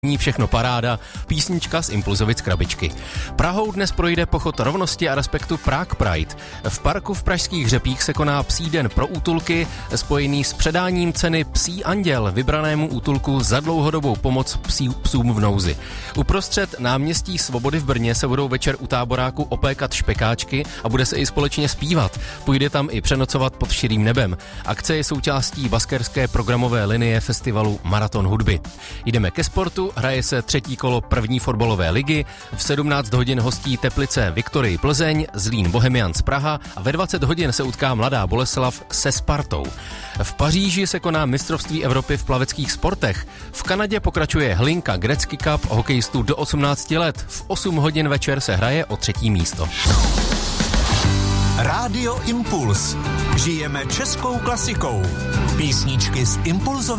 Všechno paráda, písnička z Impulzovic krabičky. Prahou dnes projde pochod rovnosti a respektu Prague Pride. V parku v Pražských Hřebích se koná Psí den pro útulky, spojený s předáním ceny Psí anděl vybranému útulku za dlouhodobou pomoc psům v nouzi. Uprostřed náměstí Svobody v Brně se budou večer u táboráku opékat špekáčky a bude se i společně zpívat. Půjde tam i přenocovat pod širým nebem. Akce je součástí baskerské programové linie festivalu Maraton hudby. Jdeme ke sportu. Hraje se třetí kolo první fotbalové ligy, v 17 hodin hostí Teplice Viktorii Plzeň, Zlín Bohemians Praha a ve 20 hodin se utká Mladá Boleslav se Spartou. V Paříži se koná mistrovství Evropy v plaveckých sportech. V Kanadě pokračuje Hlinka Gretzky Cup hokejistů do 18 let. V 8 hodin večer se hraje o 3. místo. Rádio Impuls. Žijeme českou klasikou. Písničky z Impulzových